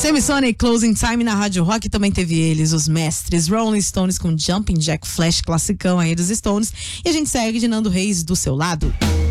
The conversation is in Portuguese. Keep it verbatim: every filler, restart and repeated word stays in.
Semisonic, Closing Time na Rádio Rock, também teve eles, os mestres Rolling Stones com Jumping Jack Flash, classicão aí dos Stones. E a gente segue de Nando Reis do seu lado.